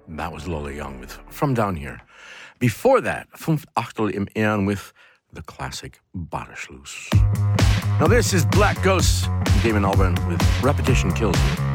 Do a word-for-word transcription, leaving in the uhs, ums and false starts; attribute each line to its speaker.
Speaker 1: That was Lola Young with From Down Here. Before that, Fünf Achtel im Ehren with the classic Badeschluss. Now this is Black Ghosts, Damon Albarn with Repetition Kills You.